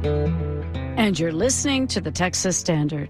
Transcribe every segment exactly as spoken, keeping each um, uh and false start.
And you're listening to the Texas Standard.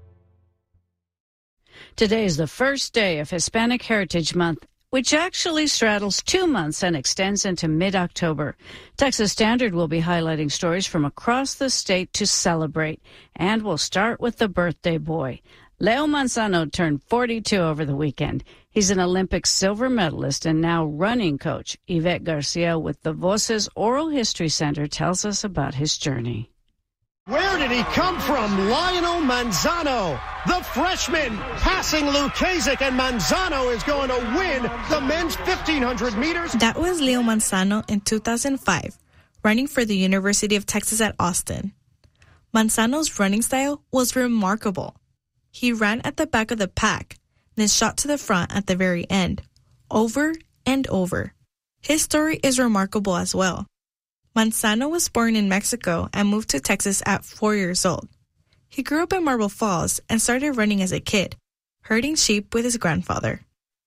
Today is the first day of Hispanic Heritage Month, which actually straddles two months and extends into mid-October. Texas Standard will be highlighting stories from across the state to celebrate, and we'll start with the birthday boy. Leo Manzano turned forty-two over the weekend. He's an Olympic silver medalist and now running coach. Yvette Garcia with the Voces Oral History Center tells us about his journey. Where did he come from? Lionel Manzano, the freshman, passing Lukasic, and Manzano is going to win the men's fifteen hundred meters. That was Leo Manzano in two thousand five, running for the University of Texas at Austin. Manzano's running style was remarkable. He ran at the back of the pack, then shot to the front at the very end, over and over. His story is remarkable as well. Manzano was born in Mexico and moved to Texas at four years old. He grew up in Marble Falls and started running as a kid, herding sheep with his grandfather.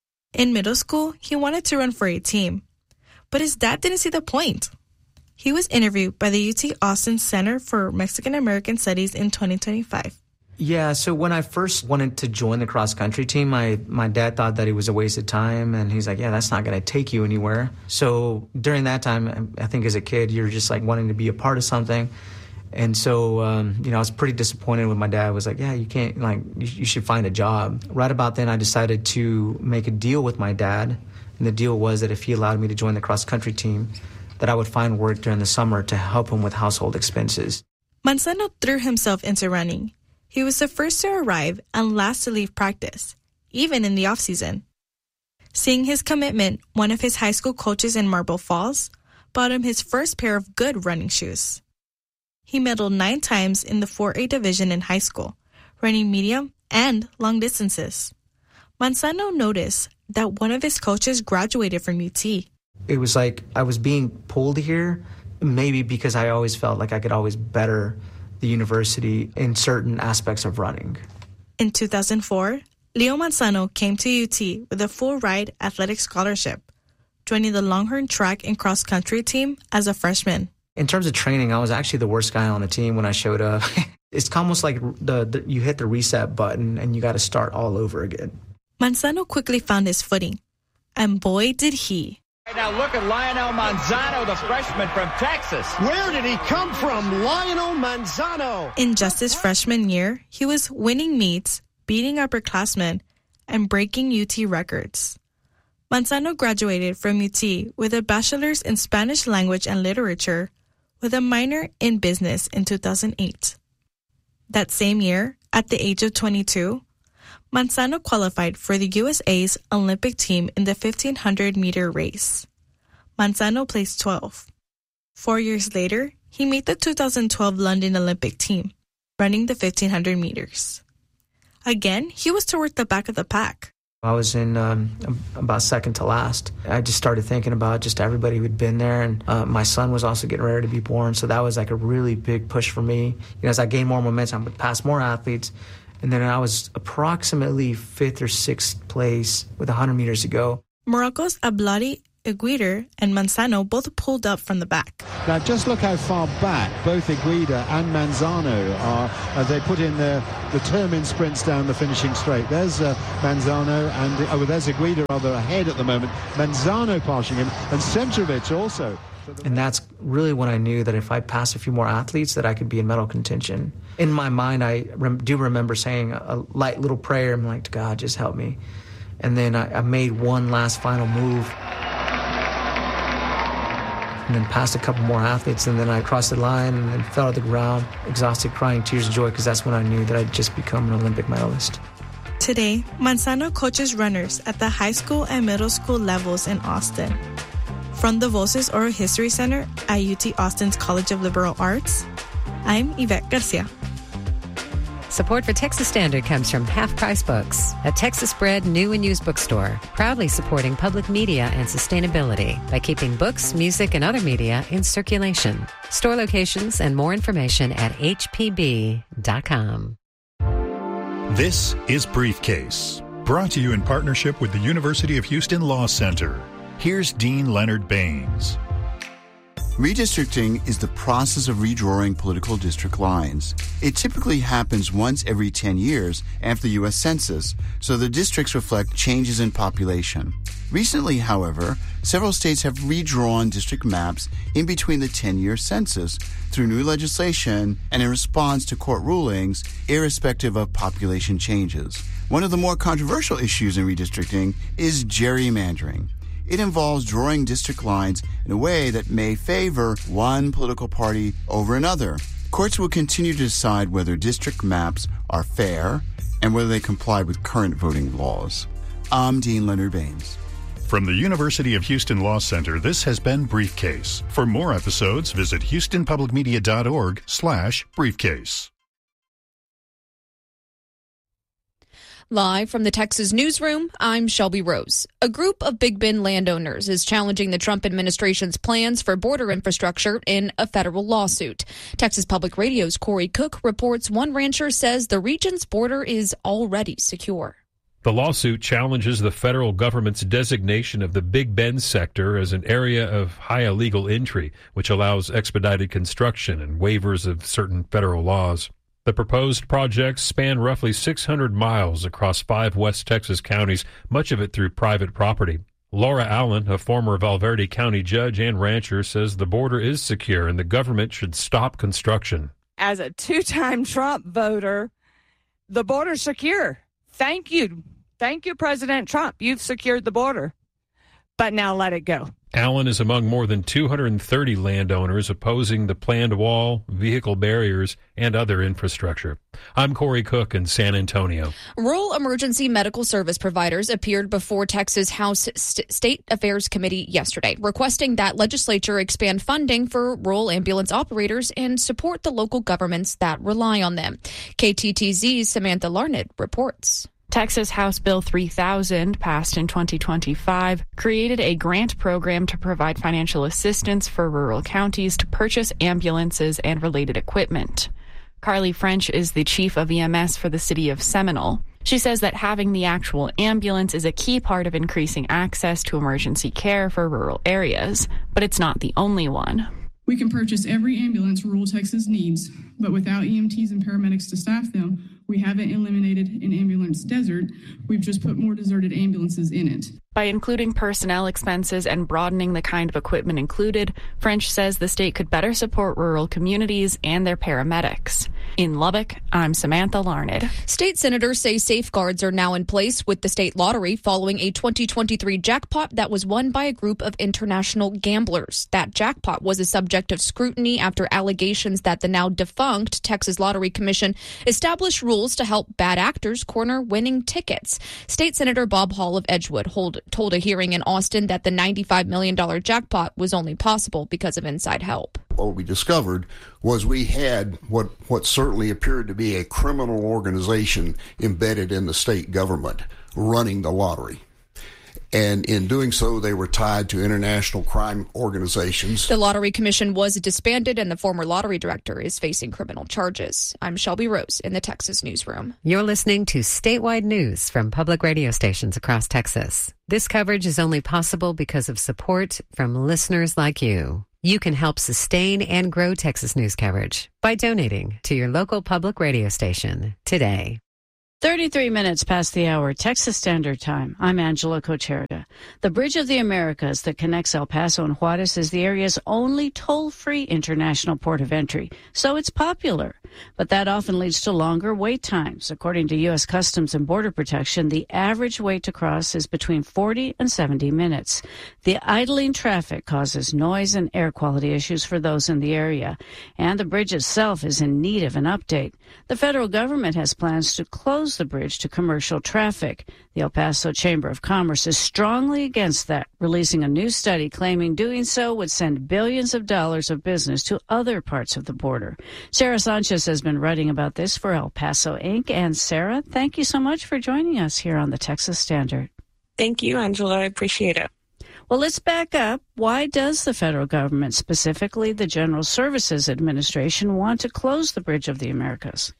In middle school, he wanted to run for a team, but his dad didn't see the point. He was interviewed by the U T Austin Center for Mexican American Studies in twenty twenty-five. Yeah, so when I first wanted to join the cross-country team, my, my dad thought that it was a waste of time, and he's like, yeah, that's not going to take you anywhere. So during that time, I think as a kid, you're just like wanting to be a part of something. And so, um, you know, I was pretty disappointed when my dad was like, yeah, you can't, like, you, you should find a job. Right about then, I decided to make a deal with my dad, and the deal was that if he allowed me to join the cross-country team, that I would find work during the summer to help him with household expenses. Manzano threw himself into running. He was the first to arrive and last to leave practice, even in the off-season. Seeing his commitment, one of his high school coaches in Marble Falls bought him his first pair of good running shoes. He medaled nine times in the four A division in high school, running medium and long distances. Manzano noticed that one of his coaches graduated from U T. It was like I was being pulled here, maybe because I always felt like I could always better the university in certain aspects of running. In two thousand four, Leo Manzano came to U T with a full-ride athletic scholarship, joining the Longhorn track and cross-country team as a freshman. In terms of training, I was actually the worst guy on the team when I showed up. It's almost like the, the you hit the reset button and you got to start all over again. Manzano quickly found his footing, and boy did he. Now look at Lionel Manzano, the freshman from Texas. Where did he come from? Lionel Manzano. In just his freshman year, he was winning meets, beating upperclassmen, and breaking U T records. Manzano graduated from U T with a bachelor's in Spanish language and literature, with a minor in business in two thousand eight. That same year, at the age of twenty-two, Manzano qualified for the U S A's Olympic team in the fifteen hundred meter race. Manzano placed twelfth. Four years later, he made the two thousand twelve London Olympic team, running the fifteen hundred meters. Again, he was toward the back of the pack. I was in um, about second to last. I just started thinking about just everybody who'd been there, and uh, my son was also getting ready to be born, so that was like a really big push for me. You know, as I gained more momentum, I would pass more athletes, and then I was approximately fifth or sixth place with one hundred meters to go. Morocco's Abladi Iguida and Manzano both pulled up from the back. Now just look how far back both Iguida and Manzano are as they put in their determined sprints down the finishing straight. There's uh, Manzano and oh, there's Iguida rather ahead at the moment. Manzano passing him, and Centrovic also. And that's really when I knew that if I passed a few more athletes that I could be in medal contention. In my mind, I rem- do remember saying a light little prayer. I'm like, God, just help me. And then I, I made one last final move. And then passed a couple more athletes, and then I crossed the line and then fell to the ground, exhausted, crying tears of joy, because that's when I knew that I'd just become an Olympic medalist. Today, Manzano coaches runners at the high school and middle school levels in Austin. From the Voces Oral History Center at U T Austin's College of Liberal Arts, I'm Yvette Garcia. Support for Texas Standard comes from Half Price Books, a Texas-bred new and used bookstore, proudly supporting public media and sustainability by keeping books, music, and other media in circulation. Store locations and more information at h p b dot com. This is Briefcase, brought to you in partnership with the University of Houston Law Center. Here's Dean Leonard Baines. Redistricting is the process of redrawing political district lines. It typically happens once every ten years after the U S Census, so the districts reflect changes in population. Recently, however, several states have redrawn district maps in between the ten-year census through new legislation and in response to court rulings, irrespective of population changes. One of the more controversial issues in redistricting is gerrymandering. It involves drawing district lines in a way that may favor one political party over another. Courts will continue to decide whether district maps are fair and whether they comply with current voting laws. I'm Dean Leonard Baines. From the University of Houston Law Center, this has been Briefcase. For more episodes, visit houstonpublicmedia.org slash briefcase. Live from the Texas newsroom, I'm Shelby Rose. A group of Big Bend landowners is challenging the Trump administration's plans for border infrastructure in a federal lawsuit. Texas Public Radio's Corey Cook reports one rancher says the region's border is already secure. The lawsuit challenges the federal government's designation of the Big Bend sector as an area of high illegal entry, which allows expedited construction and waivers of certain federal laws. The proposed projects span roughly six hundred miles across five West Texas counties, much of it through private property. Laura Allen, a former Valverde County judge and rancher, says the border is secure and the government should stop construction. As a two-time Trump voter, the border's secure. Thank you. Thank you, President Trump. You've secured the border. But now let it go. Allen is among more than two hundred thirty landowners opposing the planned wall, vehicle barriers, and other infrastructure. I'm Corey Cook in San Antonio. Rural emergency medical service providers appeared before Texas House St- State Affairs Committee yesterday, requesting that legislature expand funding for rural ambulance operators and support the local governments that rely on them. K T T Z's Samantha Larned reports. Texas House Bill three thousand, passed in twenty twenty-five, created a grant program to provide financial assistance for rural counties to purchase ambulances and related equipment. Carly French is the chief of E M S for the city of Seminole. She says that having the actual ambulance is a key part of increasing access to emergency care for rural areas, but it's not the only one. We can purchase every ambulance rural Texas needs, but without E M Ts and paramedics to staff them, we haven't eliminated an ambulance desert. We've just put more deserted ambulances in it. By including personnel expenses and broadening the kind of equipment included, French says the state could better support rural communities and their paramedics. In Lubbock, I'm Samantha Larned. State senators say safeguards are now in place with the state lottery following a twenty twenty-three jackpot that was won by a group of international gamblers. That jackpot was a subject of scrutiny after allegations that the now defunct Texas Lottery Commission established rules to help bad actors corner winning tickets. State Senator Bob Hall of Edgewood hold, told a hearing in Austin that the ninety-five million dollars jackpot was only possible because of inside help. What we discovered was we had what, what certainly appeared to be a criminal organization embedded in the state government running the lottery. And in doing so, they were tied to international crime organizations. The Lottery Commission was disbanded, and the former lottery director is facing criminal charges. I'm Shelby Rose in the Texas Newsroom. You're listening to statewide news from public radio stations across Texas. This coverage is only possible because of support from listeners like you. You can help sustain and grow Texas news coverage by donating to your local public radio station today. thirty-three minutes past the hour, Texas Standard Time. I'm Angela Cocherga. The Bridge of the Americas that connects El Paso and Juarez is the area's only toll-free international port of entry, so it's popular. But that often leads to longer wait times. According to U S Customs and Border Protection, the average wait to cross is between forty and seventy minutes. The idling traffic causes noise and air quality issues for those in the area, and the bridge itself is in need of an update. The federal government has plans to close the bridge to commercial traffic. The El Paso Chamber of Commerce is strongly against that, releasing a new study claiming doing so would send billions of dollars of business to other parts of the border. Sarah Sanchez has been writing about this for El Paso Incorporated. And Sarah, thank you so much for joining us here on the Texas Standard. Thank you, Angela. I appreciate it. Well, let's back up. Why does the federal government, specifically the General Services Administration, want to close the Bridge of the Americas?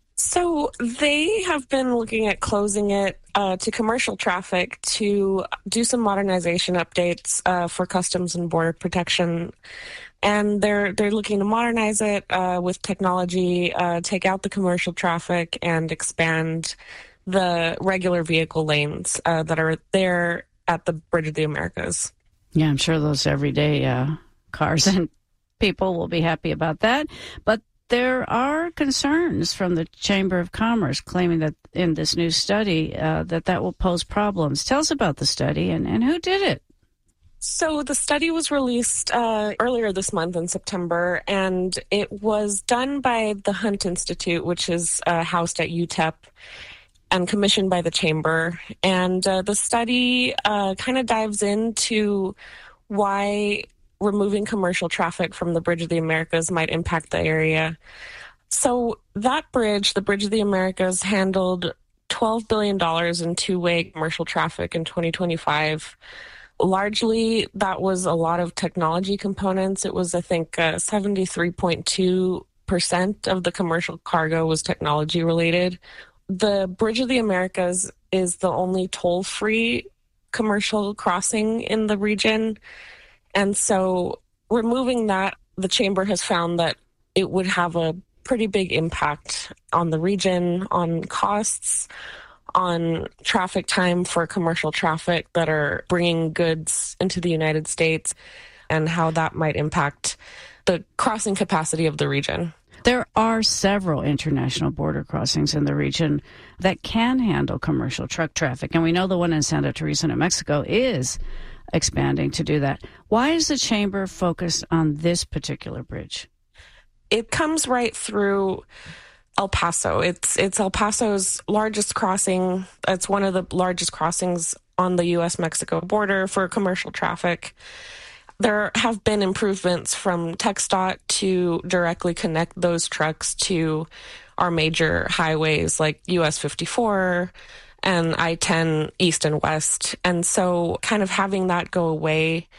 So they have been looking at closing it uh, to commercial traffic to do some modernization updates uh, for Customs and Border Protection. And they're they're looking to modernize it uh, with technology, uh, take out the commercial traffic, and expand the regular vehicle lanes uh, that are there at the Bridge of the Americas. Yeah, I'm sure those everyday uh, cars and people will be happy about that. But there are concerns from the Chamber of Commerce claiming that in this new study uh, that that will pose problems. Tell us about the study and, and who did it. So the study was released uh, earlier this month in September, and it was done by the Hunt Institute, which is uh, housed at U T E P and commissioned by the Chamber. And uh, the study uh, kind of dives into why removing commercial traffic from the Bridge of the Americas might impact the area. So that bridge, the Bridge of the Americas, handled twelve billion dollars in two-way commercial traffic in twenty twenty-five. Largely, that was a lot of technology components. It was, I think, uh, seventy-three point two percent of the commercial cargo was technology related. The Bridge of the Americas is the only toll-free commercial crossing in the region. And so removing that, the Chamber has found that it would have a pretty big impact on the region, on costs, on traffic time for commercial traffic that are bringing goods into the United States, and how that might impact the crossing capacity of the region. There are several international border crossings in the region that can handle commercial truck traffic, and we know the one in Santa Teresa, New Mexico, is expanding to do that. Why is the Chamber focused on this particular bridge? It comes right through El Paso. It's it's El Paso's largest crossing. It's one of the largest crossings on the U S Mexico border for commercial traffic. There have been improvements from TxDOT to directly connect those trucks to our major highways like U S fifty-four and I ten east and west. And so kind of having that go away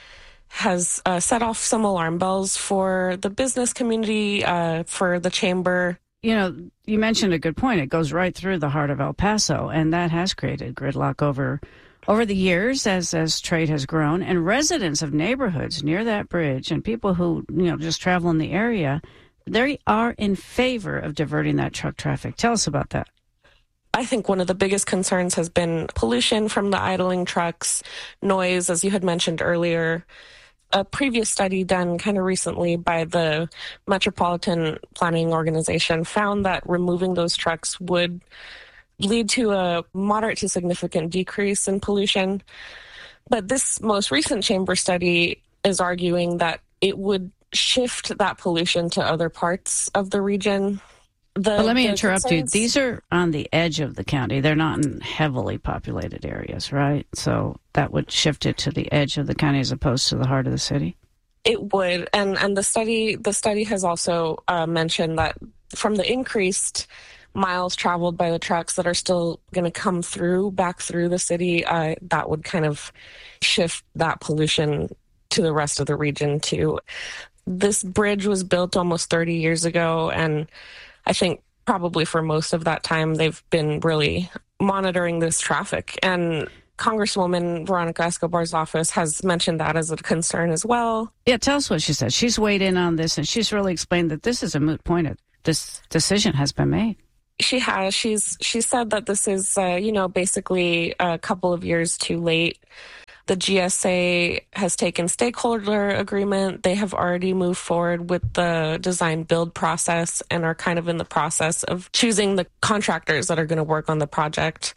has uh, set off some alarm bells for the business community, uh, for the Chamber. You know, you mentioned a good point. It goes right through the heart of El Paso, and that has created gridlock over over the years as as trade has grown. And residents of neighborhoods near that bridge and people who, you know, just travel in the area, they are in favor of diverting that truck traffic. Tell us about that. I think one of the biggest concerns has been pollution from the idling trucks, noise, as you had mentioned earlier. A previous study done kind of recently by the Metropolitan Planning Organization found that removing those trucks would lead to a moderate to significant decrease in pollution. But this most recent Chamber study is arguing that it would shift that pollution to other parts of the region. The, but let me interrupt concerns... you. These are on the edge of the county. They're not in heavily populated areas, right? So that would shift it to the edge of the county as opposed to the heart of the city? It would. And and the study the study has also uh, mentioned that from the increased miles traveled by the trucks that are still going to come through, back through the city, uh, that would kind of shift that pollution to the rest of the region too. This bridge was built almost thirty years ago, and I think probably for most of that time, they've been really monitoring this traffic. And Congresswoman Veronica Escobar's office has mentioned that as a concern as well. Yeah, tell us what she said. She's weighed in on this, and she's really explained that this is a moot point. This decision has been made. She has. She's she said that this is, uh, you know, basically a couple of years too late. The G S A has taken stakeholder agreement. They have already moved forward with the design build process and are kind of in the process of choosing the contractors that are going to work on the project.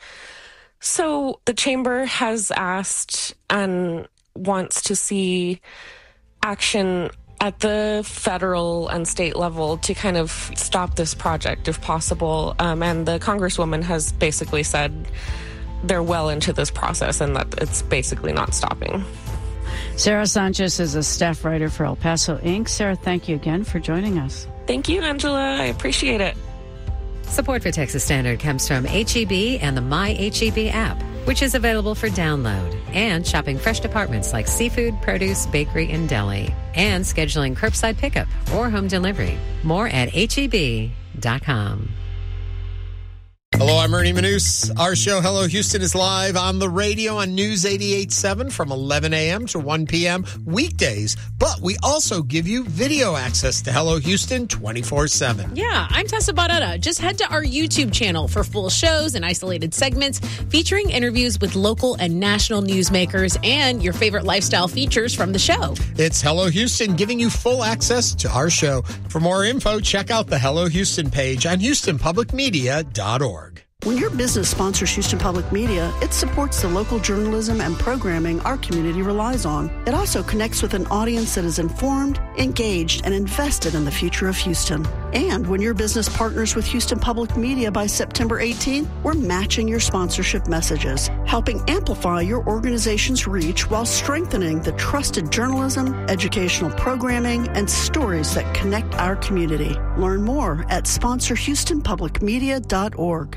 So the Chamber has asked and wants to see action at the federal and state level to kind of stop this project if possible. Um, and the Congresswoman has basically said they're well into this process and that it's basically not stopping. Sarah Sanchez is a staff writer for El Paso Incorporated. Sarah, thank you again for joining us. Thank you, Angela. I appreciate it. Support for Texas Standard comes from H E B and the My H E B app, which is available for download, and shopping fresh departments like seafood, produce, bakery, and deli, and scheduling curbside pickup or home delivery. More at H E B dot com. Hello, I'm Ernie Manous. Our show, Hello Houston, is live on the radio on News eighty-eight point seven from eleven a.m. to one p.m. weekdays. But we also give you video access to Hello Houston twenty-four seven. Yeah, I'm Tessa Barrera. Just head to our YouTube channel for full shows and isolated segments featuring interviews with local and national newsmakers and your favorite lifestyle features from the show. It's Hello Houston, giving you full access to our show. For more info, check out the Hello Houston page on houston public media dot org. When your business sponsors Houston Public Media, it supports the local journalism and programming our community relies on. It also connects with an audience that is informed, engaged, and invested in the future of Houston. And when your business partners with Houston Public Media by September eighteenth, we're matching your sponsorship messages, helping amplify your organization's reach while strengthening the trusted journalism, educational programming, and stories that connect our community. Learn more at sponsor houston public media dot org.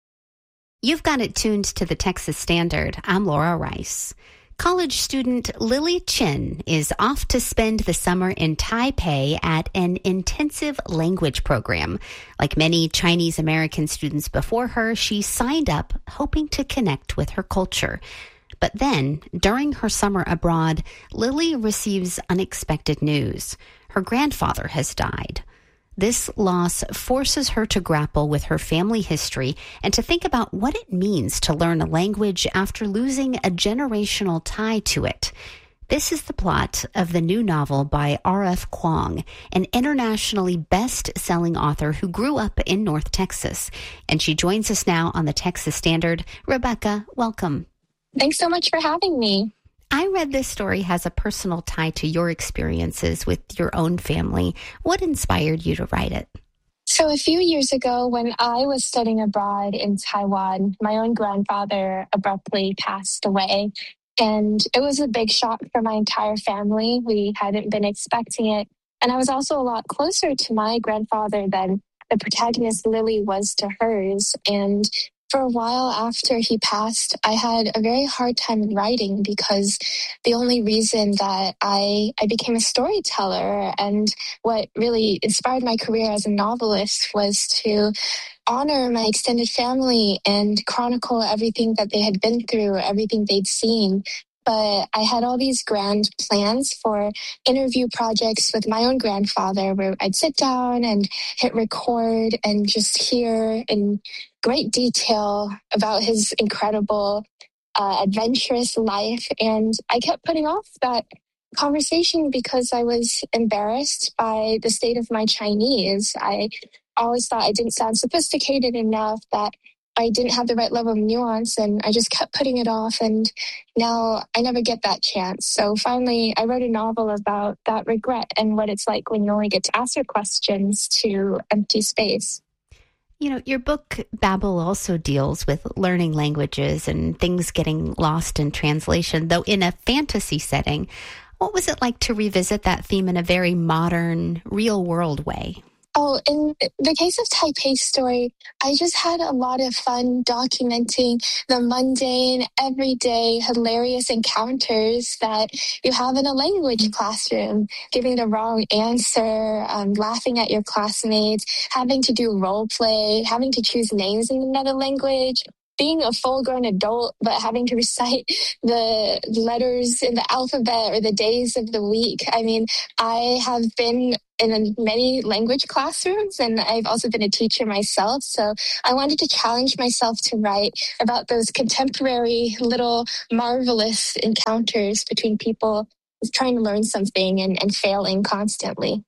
You've got it tuned to the Texas Standard. I'm Laura Rice. College student Lily Chin is off to spend the summer in Taipei at an intensive language program. Like many Chinese American students before her, she signed up hoping to connect with her culture. But then, during her summer abroad, Lily receives unexpected news. Her grandfather has died. This loss forces her to grapple with her family history and to think about what it means to learn a language after losing a generational tie to it. This is the plot of the new novel by R F Kuang, an internationally best-selling author who grew up in North Texas. And she joins us now on the Texas Standard. Rebecca, welcome. Thanks so much for having me. I read this story has a personal tie to your experiences with your own family. What inspired you to write it? So a few years ago, when I was studying abroad in Taiwan, my own grandfather abruptly passed away. And it was a big shock for my entire family. We hadn't been expecting it. And I was also a lot closer to my grandfather than the protagonist Lily was to hers. And for a while after he passed, I had a very hard time writing because the only reason that I, I became a storyteller and what really inspired my career as a novelist was to honor my extended family and chronicle everything that they had been through, everything they'd seen. But I had all these grand plans for interview projects with my own grandfather where I'd sit down and hit record and just hear in great detail about his incredible, uh, adventurous life. And I kept putting off that conversation because I was embarrassed by the state of my Chinese. I always thought I didn't sound sophisticated enough, that I didn't have the right level of nuance, and I just kept putting it off, and now I never get that chance. So finally, I wrote a novel about that regret and what it's like when you only get to ask your questions to empty space. You know, your book, Babel, also deals with learning languages and things getting lost in translation, though in a fantasy setting. What was it like to revisit that theme in a very modern, real-world way? Oh, in the case of Taipei's story, I just had a lot of fun documenting the mundane, everyday, hilarious encounters that you have in a language classroom. Giving the wrong answer, um, laughing at your classmates, having to do role play, having to choose names in another language, being a full-grown adult, but having to recite the letters in the alphabet or the days of the week. I mean, I have been in many language classrooms, and I've also been a teacher myself. So I wanted to challenge myself to write about those contemporary little marvelous encounters between people trying to learn something and, and failing constantly.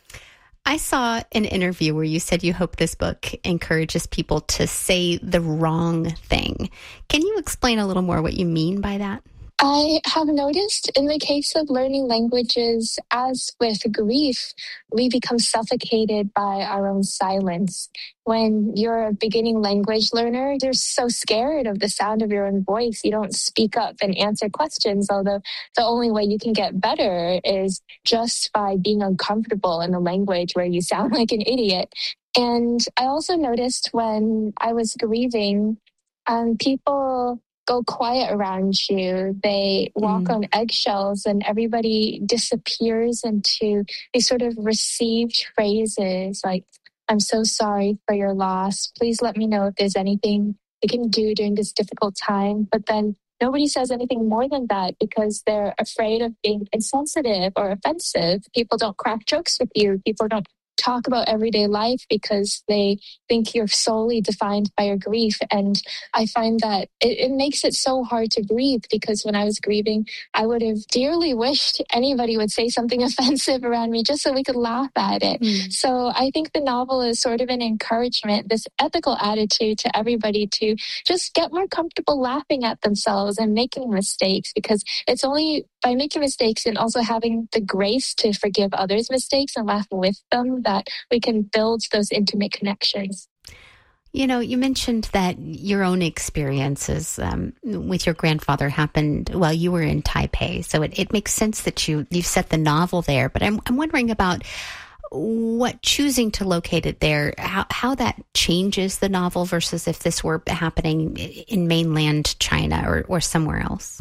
I saw an interview where you said you hope this book encourages people to say the wrong thing. Can you explain a little more what you mean by that? I have noticed in the case of learning languages, as with grief, we become suffocated by our own silence. When you're a beginning language learner, you're so scared of the sound of your own voice. You don't speak up and answer questions, although the only way you can get better is just by being uncomfortable in a language where you sound like an idiot. And I also noticed when I was grieving, um, people go quiet around you. They walk mm. on eggshells, and everybody disappears into these sort of received phrases like, I'm so sorry for your loss. Please let me know if there's anything we can do during this difficult time. But then nobody says anything more than that because they're afraid of being insensitive or offensive. People don't crack jokes with you. People don't talk about everyday life because they think you're solely defined by your grief. And I find that it, it makes it so hard to breathe, because when I was grieving, I would have dearly wished anybody would say something offensive around me just so we could laugh at it. Mm. So I think the novel is sort of an encouragement, this ethical attitude to everybody to just get more comfortable laughing at themselves and making mistakes, because it's only by making mistakes and also having the grace to forgive others' mistakes and laugh with them that we can build those intimate connections. You know, you mentioned that your own experiences um, with your grandfather happened while you were in Taipei. So it, it makes sense that you, you set the novel there. But I'm, I'm wondering about what choosing to locate it there, how, how that changes the novel versus if this were happening in mainland China or, or somewhere else.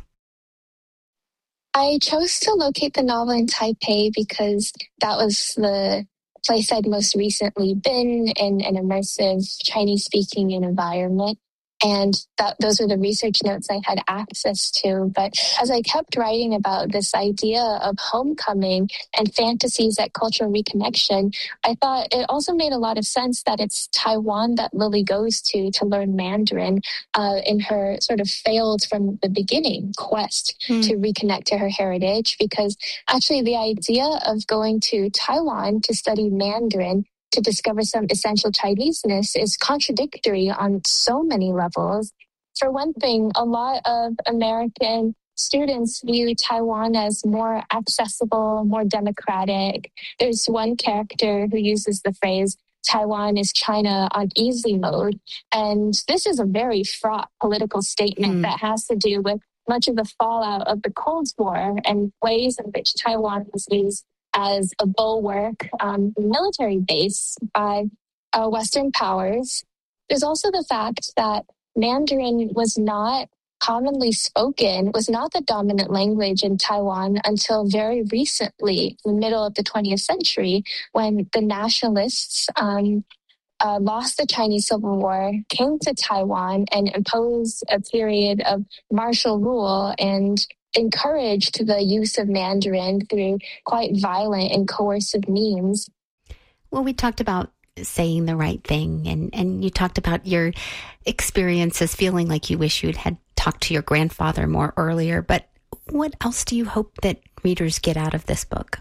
I chose to locate the novel in Taipei because that was the place I'd most recently been in an immersive Chinese-speaking environment. And that, those were the research notes I had access to. But as I kept writing about this idea of homecoming and fantasies at cultural reconnection, I thought it also made a lot of sense that it's Taiwan that Lily goes to to learn Mandarin uh, in her sort of failed from the beginning quest mm. to reconnect to her heritage. Because actually the idea of going to Taiwan to study Mandarin to discover some essential Chineseness is contradictory on so many levels. For one thing, a lot of American students view Taiwan as more accessible, more democratic. There's one character who uses the phrase, Taiwan is China on easy mode. And this is a very fraught political statement mm. that has to do with much of the fallout of the Cold War and ways in which Taiwan was used as a bulwark um, military base by uh, Western powers. There's also the fact that Mandarin was not commonly spoken, was not the dominant language in Taiwan until very recently, the middle of the twentieth century, when the nationalists um, uh, lost the Chinese Civil War, came to Taiwan and imposed a period of martial rule and encouraged the use of Mandarin through quite violent and coercive means. Well, we talked about saying the right thing, and, and you talked about your experiences feeling like you wish you'd had talked to your grandfather more earlier, but what else do you hope that readers get out of this book?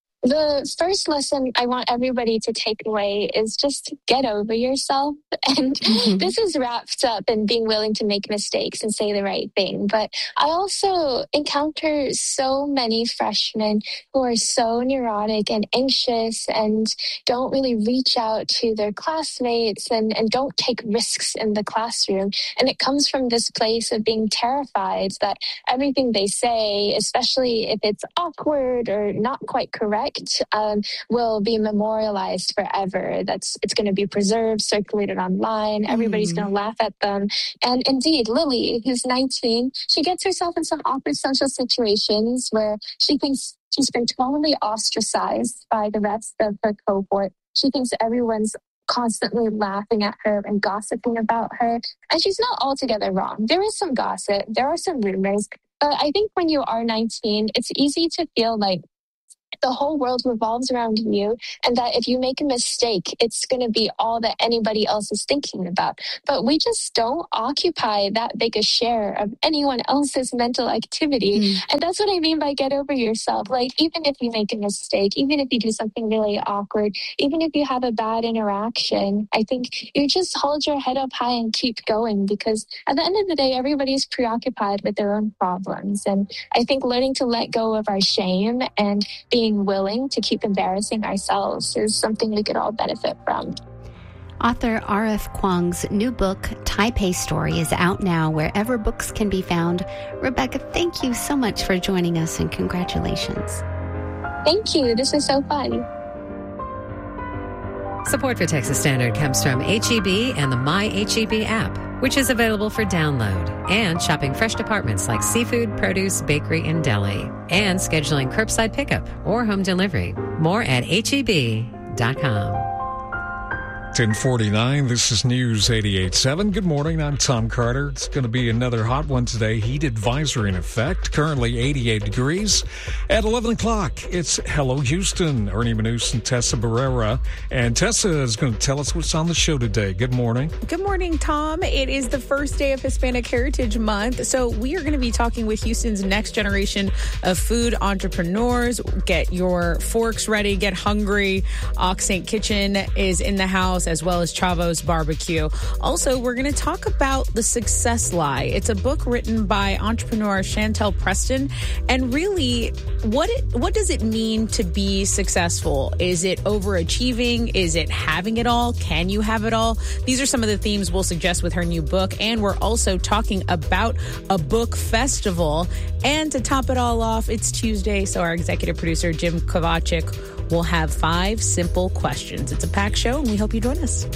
The first lesson I want everybody to take away is just get over yourself. And mm-hmm. this is wrapped up in being willing to make mistakes and say the right thing. But I also encounter so many freshmen who are so neurotic and anxious and don't really reach out to their classmates and, and don't take risks in the classroom. And it comes from this place of being terrified that everything they say, especially if it's awkward or not quite correct, Um, will be memorialized forever. That's it's going to be preserved, circulated online. Everybody's mm. going to laugh at them. And indeed, Lily, who's nineteen, she gets herself in some awkward social situations where she thinks she's been totally ostracized by the rest of her cohort. She thinks everyone's constantly laughing at her and gossiping about her. And she's not altogether wrong. There is some gossip. There are some rumors. But I think when you are nineteen, it's easy to feel like the whole world revolves around you, and that if you make a mistake, it's going to be all that anybody else is thinking about. But we just don't occupy that big a share of anyone else's mental activity. Mm. And that's what I mean by get over yourself. Like, even if you make a mistake, even if you do something really awkward, even if you have a bad interaction, I think you just hold your head up high and keep going, because at the end of the day, everybody's preoccupied with their own problems. And I think learning to let go of our shame and being willing to keep embarrassing ourselves is something we could all benefit from. Author R F Kuang's new book, Taipei Story, is out now wherever books can be found. Rebecca, thank you so much for joining us, and congratulations. Thank you. This was so fun. Support for Texas Standard comes from H E B and the My H E B app, which is available for download, and shopping fresh departments like seafood, produce, bakery, and deli, and scheduling curbside pickup or home delivery. More at H E B dot com. ten forty-nine, this is News eighty-eight point seven. Good morning, I'm Tom Carter. It's going to be another hot one today. Heat advisory in effect, currently eighty-eight degrees. At eleven o'clock, it's Hello Houston. Ernie Manus and Tessa Barrera. And Tessa is going to tell us what's on the show today. Good morning. Good morning, Tom. It is the first day of Hispanic Heritage Month, so we are going to be talking with Houston's next generation of food entrepreneurs. Get your forks ready, get hungry. Ox Saint Kitchen is in the house, as well as Chavo's Barbecue. Also, we're going to talk about The Success Lie. It's a book written by entrepreneur Chantel Preston. And really, what it, what does it mean to be successful? Is it overachieving? Is it having it all? Can you have it all? These are some of the themes we'll suggest with her new book. And we're also talking about a book festival. And to top it all off, it's Tuesday, so our executive producer, Jim Kovacic, will have five simple questions. It's a packed show, and we hope you join us.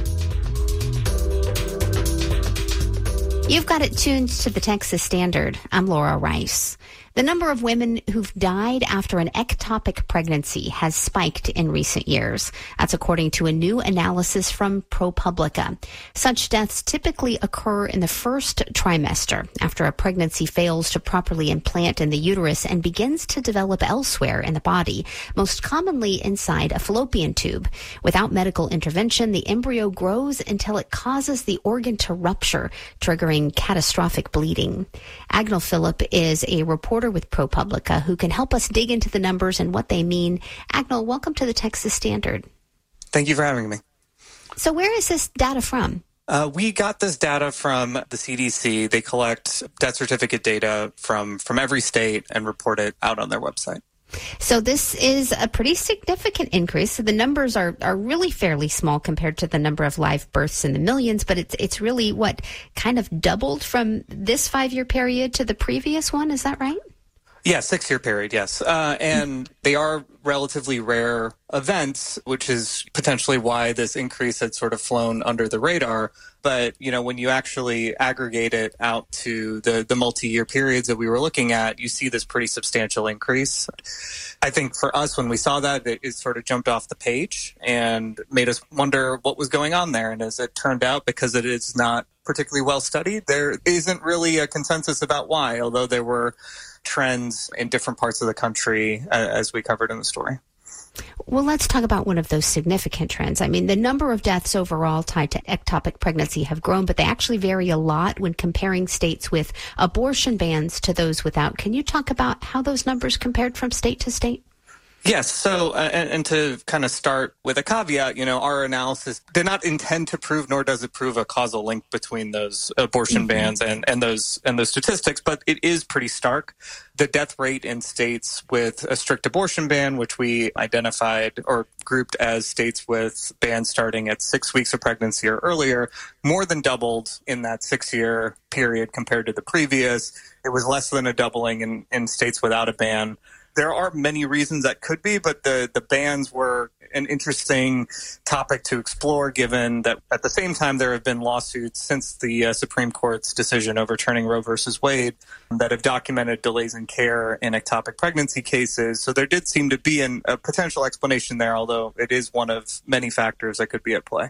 You've got it tuned to the Texas Standard. I'm Laura Rice. The number of women who've died after an ectopic pregnancy has spiked in recent years. That's according to a new analysis from ProPublica. Such deaths typically occur in the first trimester after a pregnancy fails to properly implant in the uterus and begins to develop elsewhere in the body, most commonly inside a fallopian tube. Without medical intervention, the embryo grows until it causes the organ to rupture, triggering catastrophic bleeding. Agnel Phillip is a reporter with ProPublica who can help us dig into the numbers and what they mean. Agnel, welcome to the Texas Standard. Thank you for having me. So where is this data from? Uh, we got this data from the C D C. They collect death certificate data from, from every state and report it out on their website. So this is a pretty significant increase. So the numbers are, are really fairly small compared to the number of live births in the millions, but it's it's really what kind of doubled from this five-year period to the previous one. Is that right? Yeah, six-year period, yes. Uh, and they are relatively rare events, which is potentially why this increase had sort of flown under the radar. But, you know, when you actually aggregate it out to the, the multi-year periods that we were looking at, you see this pretty substantial increase. I think for us, when we saw that, it, it sort of jumped off the page and made us wonder what was going on there. And as it turned out, because it is not particularly well studied, there isn't really a consensus about why, although there were trends in different parts of the country, uh, as we covered in the story. Well, let's talk about one of those significant trends. I mean, the number of deaths overall tied to ectopic pregnancy have grown, but they actually vary a lot when comparing states with abortion bans to those without. Can you talk about how those numbers compared from state to state? Yes. So, uh, and, and to kind of start with a caveat, you know, our analysis did not intend to prove, nor does it prove a causal link between those abortion mm-hmm. bans and, and those and those statistics, but it is pretty stark. The death rate in states with a strict abortion ban, which we identified or grouped as states with bans starting at six weeks of pregnancy or earlier, more than doubled in that six-year period compared to the previous. It was less than a doubling in, in states without a ban. There are many reasons that could be, but the, the bans were an interesting topic to explore, given that at the same time there have been lawsuits since the uh, Supreme Court's decision overturning Roe versus Wade that have documented delays in care in ectopic pregnancy cases. So there did seem to be an, a potential explanation there, although it is one of many factors that could be at play.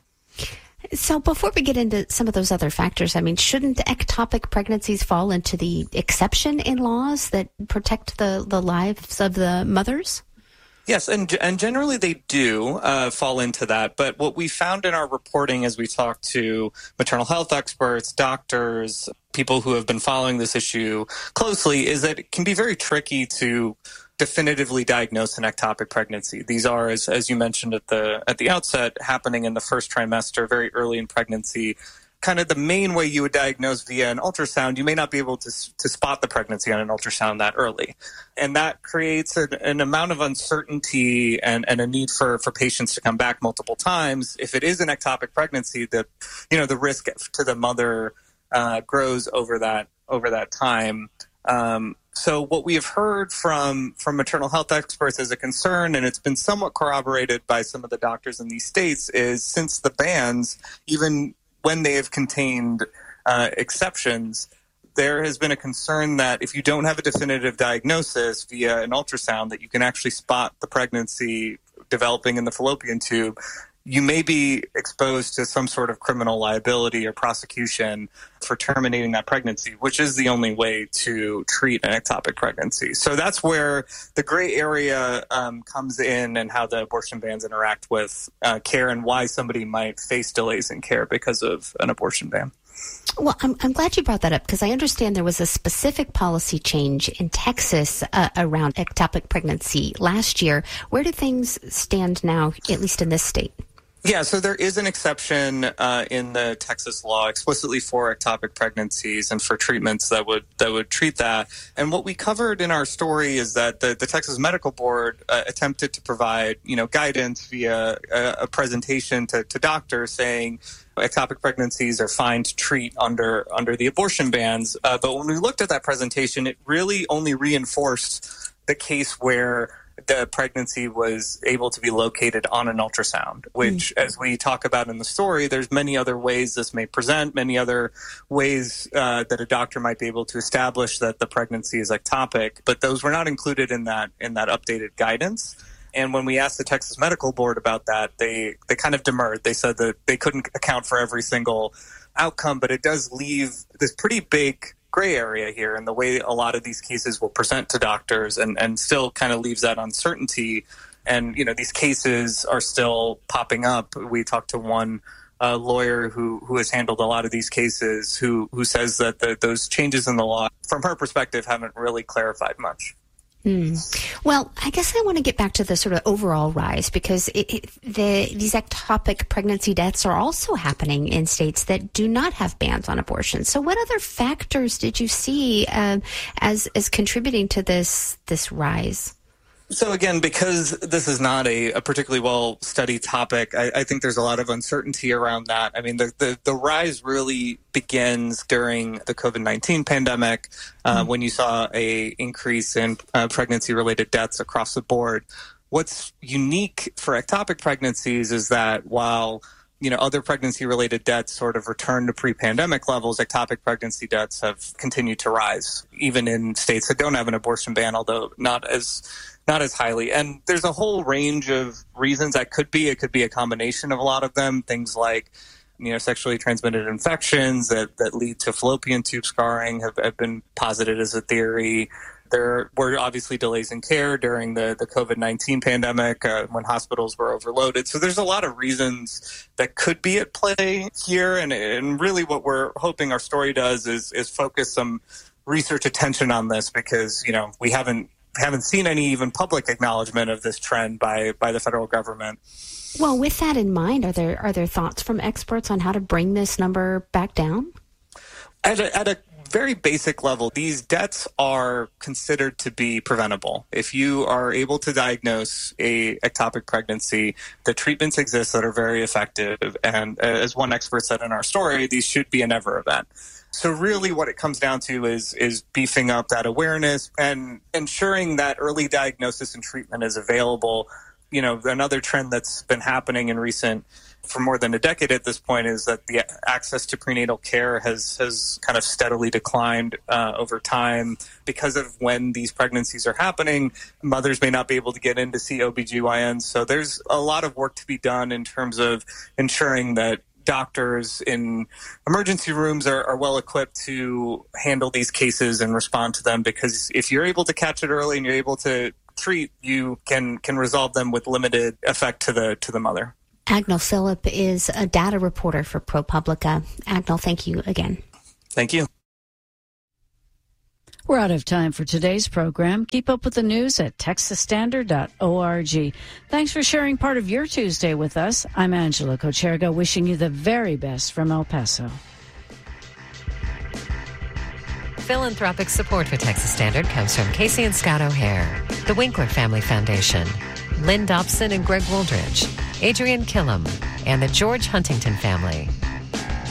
So before we get into some of those other factors, I mean, shouldn't ectopic pregnancies fall into the exception in laws that protect the, the lives of the mothers? Yes, and and generally they do uh, fall into that. But what we found in our reporting as we talked to maternal health experts, doctors, people who have been following this issue closely, is that it can be very tricky to definitively diagnose an ectopic pregnancy. These are, as, as you mentioned at the at the outset, happening in the first trimester, very early in pregnancy. Kind of the main way you would diagnose via an ultrasound, you may not be able to to spot the pregnancy on an ultrasound that early. And that creates an, an amount of uncertainty and, and a need for, for patients to come back multiple times. If it is an ectopic pregnancy, the, you know, the risk to the mother uh, grows over that over that time. Um, so what we have heard from, from maternal health experts as a concern, and it's been somewhat corroborated by some of the doctors in these states, is since the bans, even when they have contained uh, exceptions, there has been a concern that if you don't have a definitive diagnosis via an ultrasound that you can actually spot the pregnancy developing in the fallopian tube, you may be exposed to some sort of criminal liability or prosecution for terminating that pregnancy, which is the only way to treat an ectopic pregnancy. So that's where the gray area um, comes in, and how the abortion bans interact with uh, care, and why somebody might face delays in care because of an abortion ban. Well, I'm, I'm glad you brought that up, because I understand there was a specific policy change in Texas uh, around ectopic pregnancy last year. Where do things stand now, at least in this state? Yeah, so there is an exception uh, in the Texas law explicitly for ectopic pregnancies and for treatments that would that would treat that. And what we covered in our story is that the, the Texas Medical Board uh, attempted to provide, you know, guidance via a, a presentation to, to doctors saying ectopic pregnancies are fine to treat under under the abortion bans. Uh, but when we looked at that presentation, it really only reinforced the case where the pregnancy was able to be located on an ultrasound, which, mm. as we talk about in the story, there's many other ways this may present, many other ways uh, that a doctor might be able to establish that the pregnancy is ectopic, but those were not included in that in that updated guidance. And when we asked the Texas Medical Board about that, they, they kind of demurred. They said that they couldn't account for every single outcome, but it does leave this pretty big gray area here in the way a lot of these cases will present to doctors, and, and still kind of leaves that uncertainty. And, you know, these cases are still popping up. We talked to one uh, lawyer who, who has handled a lot of these cases who, who says that the, those changes in the law, from her perspective, haven't really clarified much. Hmm. Well, I guess I want to get back to the sort of overall rise, because it, it, the, these ectopic pregnancy deaths are also happening in states that do not have bans on abortion. So what other factors did you see um, as as contributing to this this rise? So again, because this is not a, a particularly well-studied topic, I, I think there's a lot of uncertainty around that. I mean, the, the, the rise really begins during the COVID nineteen pandemic, uh, mm-hmm. when you saw a increase in uh, pregnancy-related deaths across the board. What's unique for ectopic pregnancies is that while you know, other pregnancy-related deaths sort of return to pre-pandemic levels, ectopic pregnancy deaths have continued to rise, even in states that don't have an abortion ban, although not as not as highly. And there's a whole range of reasons that could be. It could be a combination of a lot of them, things like, you know, sexually transmitted infections that, that lead to fallopian tube scarring have, have been posited as a theory. There were obviously delays in care during the, the COVID nineteen pandemic uh, when hospitals were overloaded. So there's a lot of reasons that could be at play here. And, and really what we're hoping our story does is, is focus some research attention on this, because, you know, we haven't haven't seen any even public acknowledgement of this trend by, by the federal government. Well, with that in mind, are there are there thoughts from experts on how to bring this number back down? At a, at a very basic level, these deaths are considered to be preventable. If you are able to diagnose a ectopic pregnancy, the treatments exist that are very effective. And as one expert said in our story, these should be a never event. So really what it comes down to is is beefing up that awareness and ensuring that early diagnosis and treatment is available. You know, another trend that's been happening in recent, for more than a decade at this point, is that the access to prenatal care has, has kind of steadily declined uh, over time because of when these pregnancies are happening. Mothers may not be able to get in to see O B G Y Ns. So there's a lot of work to be done in terms of ensuring that doctors in emergency rooms are, are well equipped to handle these cases and respond to them, because if you're able to catch it early and you're able to treat, you can can resolve them with limited effect to the to the mother. Agnel Phillip is a data reporter for ProPublica. Agnel, thank you again. Thank you. We're out of time for today's program. Keep up with the news at texas standard dot org. Thanks for sharing part of your Tuesday with us. I'm Angela Kocherga, wishing you the very best from El Paso. Philanthropic support for Texas Standard comes from Casey and Scott O'Hare, the Winkler Family Foundation, Lynn Dobson and Greg Woldridge, Adrian Killam, and the George Huntington family.